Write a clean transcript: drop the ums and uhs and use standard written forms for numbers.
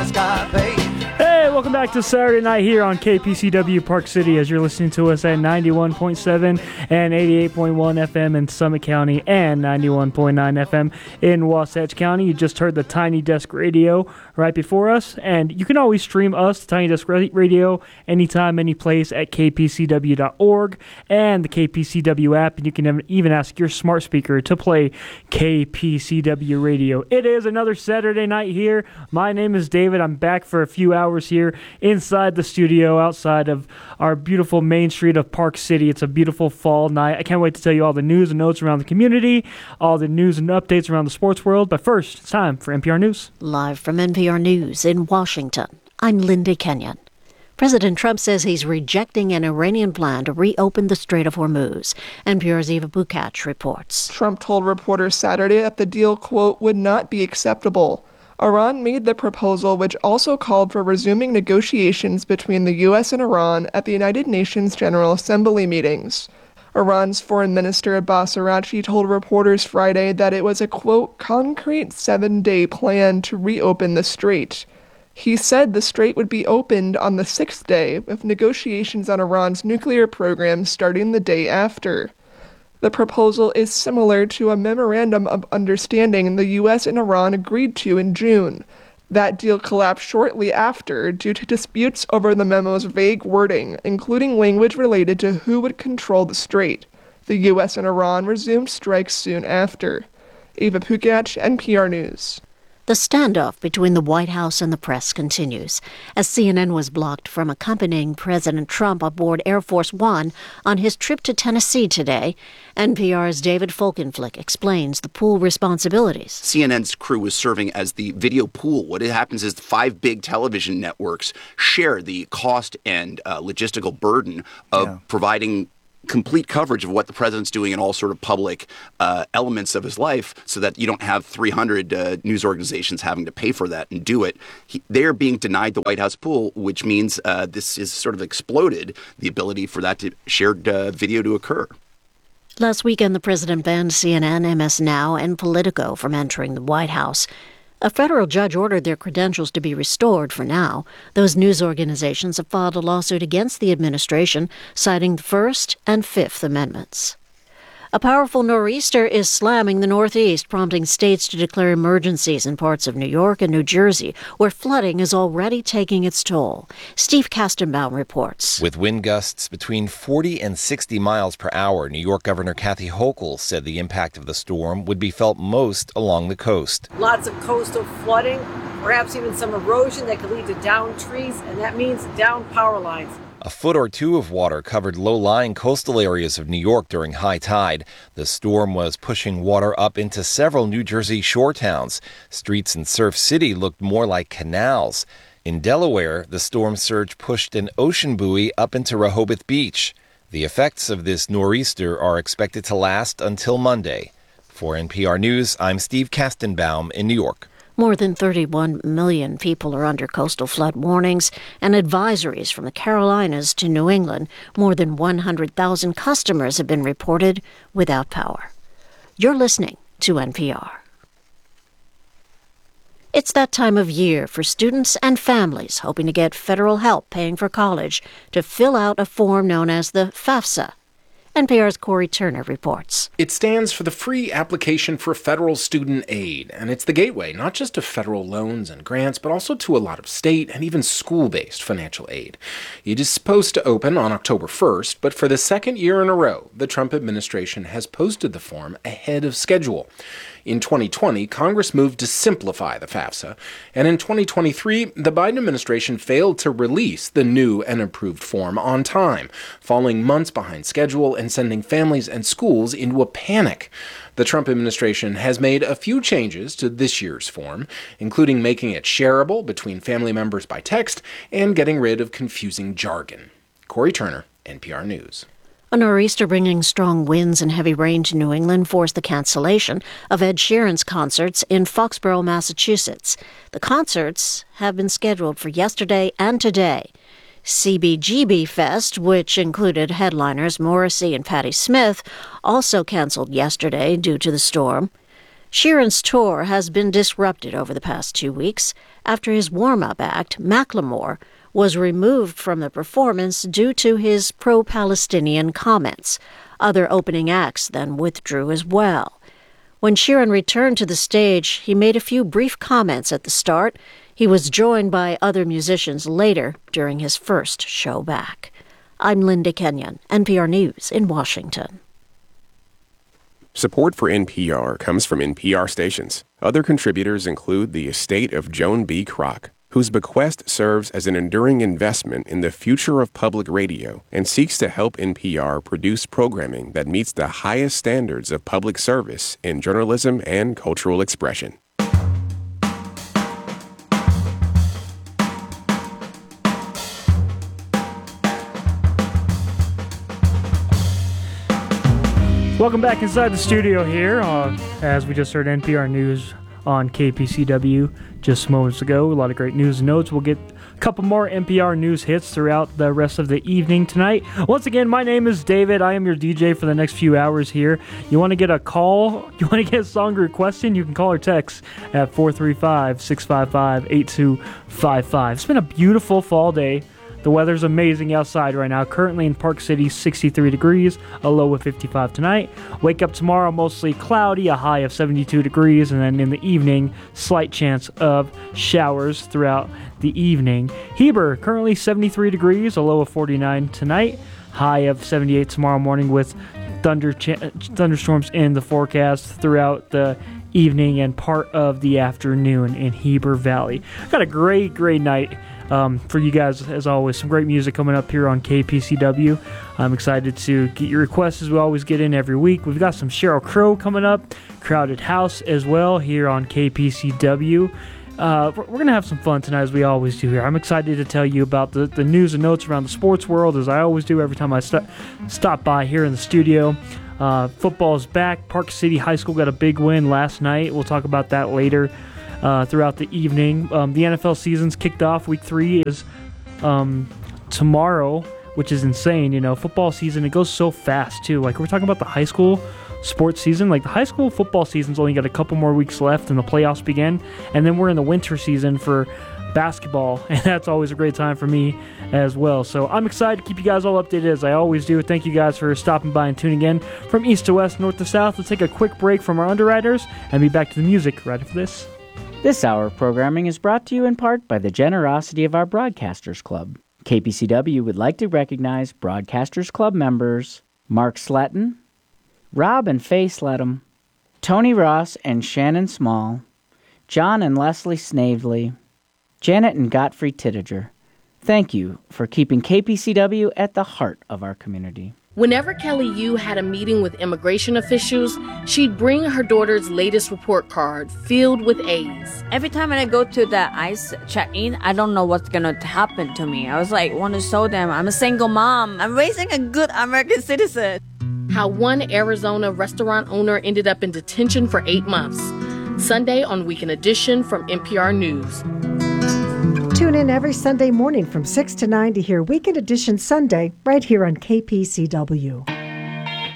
the sky, babe. Hey, welcome back to Saturday Night here on KPCW Park City as you're listening to us at 91.7 and 88.1 FM in Summit County and 91.9 FM in Wasatch County. You just heard the Tiny Desk Radio right before us, and you can always stream us, Tiny Desk Radio, anytime, any place at kpcw.org and the KPCW app, and you can even ask your smart speaker to play KPCW Radio. It is another Saturday night here. My name is David. I'm back for a few hours here inside the studio outside of our beautiful main street of Park City. It's a beautiful fall night. I can't wait to tell you all the news and notes around the community, all the news and updates around the sports world. But first, it's time for NPR News. Live from NPR News in Washington, I'm Linda Kenyon. President Trump says he's rejecting an Iranian plan to reopen the Strait of Hormuz. NPR's Eva Bukach reports. Trump told reporters Saturday that the deal, quote, would not be acceptable. Iran made the proposal, which also called for resuming negotiations between the U.S. and Iran at the United Nations General Assembly meetings. Iran's Foreign Minister Abbas Araghchi told reporters Friday that it was a, quote, concrete 7-day plan to reopen the strait. He said the strait would be opened on the 6th day, with negotiations on Iran's nuclear program starting the day after. The proposal is similar to a memorandum of understanding the U.S. and Iran agreed to in June. That deal collapsed shortly after due to disputes over the memo's vague wording, including language related to who would control the strait. The U.S. and Iran resumed strikes soon after. Eva Bukach, NPR News. The standoff between the White House and the press continues as CNN was blocked from accompanying President Trump aboard Air Force One on his trip to Tennessee today. NPR's David Folkenflik explains the pool responsibilities. CNN's crew was serving as the video pool. What happens is 5 big television networks share the cost and logistical burden of providing complete coverage of what the president's doing in all sort of public elements of his life so that you don't have 300 news organizations having to pay for that and do it. They're being denied the White House pool, which means this is sort of exploded the ability for that shared video to occur. Last weekend, the president banned CNN, MS Now, and Politico from entering the White House. A federal judge ordered their credentials to be restored for now. Those news organizations have filed a lawsuit against the administration, citing the First and Fifth Amendments. A powerful nor'easter is slamming the Northeast, prompting states to declare emergencies in parts of New York and New Jersey, where flooding is already taking its toll. Steve Kastenbaum reports. With wind gusts between 40 and 60 miles per hour, New York Governor Kathy Hochul said the impact of the storm would be felt most along the coast. Lots of coastal flooding, perhaps even some erosion that could lead to downed trees, and that means downed power lines. A foot or two of water covered low-lying coastal areas of New York during high tide. The storm was pushing water up into several New Jersey shore towns. Streets in Surf City looked more like canals. In Delaware, the storm surge pushed an ocean buoy up into Rehoboth Beach. The effects of this nor'easter are expected to last until Monday. For NPR News, I'm Steve Kastenbaum in New York. More than 31 million people are under coastal flood warnings and advisories from the Carolinas to New England. More than 100,000 customers have been reported without power. You're listening to NPR. It's that time of year for students and families hoping to get federal help paying for college to fill out a form known as the FAFSA. NPR's Corey Turner reports. It stands for the Free Application for Federal Student Aid, and it's the gateway not just to federal loans and grants, but also to a lot of state and even school-based financial aid. It is supposed to open on October 1st, but for the second year in a row, the Trump administration has posted the form ahead of schedule. In 2020, Congress moved to simplify the FAFSA, and in 2023, the Biden administration failed to release the new and improved form on time, falling months behind schedule and sending families and schools into a panic. The Trump administration has made a few changes to this year's form, including making it shareable between family members by text and getting rid of confusing jargon. Corey Turner, NPR News. A nor'easter bringing strong winds and heavy rain to New England forced the cancellation of Ed Sheeran's concerts in Foxborough, Massachusetts. The concerts have been scheduled for yesterday and today. CBGB Fest, which included headliners Morrissey and Patti Smith, also canceled yesterday due to the storm. Sheeran's tour has been disrupted over the past 2 weeks after his warm-up act, Macklemore, was removed from the performance due to his pro-Palestinian comments. Other opening acts then withdrew as well. When Sheeran returned to the stage, he made a few brief comments at the start. He was joined by other musicians later during his first show back. I'm Linda Kenyon, NPR News in Washington. Support for NPR comes from NPR stations. Other contributors include the estate of Joan B. Kroc, whose bequest serves as an enduring investment in the future of public radio and seeks to help NPR produce programming that meets the highest standards of public service in journalism and cultural expression. Welcome back inside the studio here, as we just heard NPR News on KPCW just moments ago. A lot of great news and notes. We'll get a couple more NPR News hits throughout the rest of the evening tonight. Once again, my name is David. I am your DJ for the next few hours here. You want to get a call? You want to get a song requested? You can call or text at 435-655-8255. It's been a beautiful fall day. The weather's amazing outside right now. Currently in Park City, 63 degrees, a low of 55 tonight. Wake up tomorrow, mostly cloudy, a high of 72 degrees, and then in the evening, slight chance of showers throughout the evening. Heber, currently 73 degrees, a low of 49 tonight, high of 78 tomorrow morning with thunderstorms in the forecast throughout the evening and part of the afternoon in Heber Valley. Got a great night for you guys, as always. Some great music coming up here on KPCW. I'm excited to get your requests as we always get in every week. We've got some Sheryl Crow coming up, Crowded House as well here on KPCW. We're going to have some fun tonight, as we always do here. I'm excited to tell you about the news and notes around the sports world, as I always do every time I stop by here in the studio. Football is back. Park City High School got a big win last night. We'll talk about that later. Throughout the evening. The NFL season's kicked off. Week 3 is tomorrow, which is insane. You know, football season, it goes so fast, too. Like, we're talking about the high school sports season. Like, the high school football season's only got a couple more weeks left and the playoffs begin. And then we're in the winter season for basketball, and that's always a great time for me as well. So I'm excited to keep you guys all updated, as I always do. Thank you guys for stopping by and tuning in from east to west, north to south. Let's take a quick break from our underwriters and be back to the music right after this. This hour of programming is brought to you in part by the generosity of our Broadcasters Club. KPCW would like to recognize Broadcasters Club members Mark Sletton, Rob and Faye Sletton, Tony Ross and Shannon Small, John and Leslie Snavely, Janet and Godfrey Tittiger. Thank you for keeping KPCW at the heart of our community. Whenever Kelly Yu had a meeting with immigration officials, she'd bring her daughter's latest report card filled with A's. Every time I go to the ICE check-in, I don't know what's going to happen to me. I was like, want to show them I'm a single mom. I'm raising a good American citizen. How one Arizona restaurant owner ended up in detention for 8 months. Sunday on Weekend Edition from NPR News. Tune in every Sunday morning from 6 to 9 to hear Weekend Edition Sunday right here on KPCW.